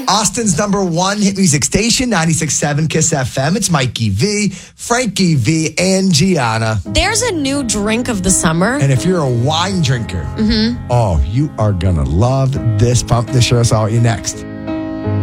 Austin's number one hit music station, 96.7 Kiss FM. It's Mikey V, Frankie V, and Gianna. There's a new drink of the summer. And if you're a wine drinker, oh, you are going to love this. Pump the show. I'll you next.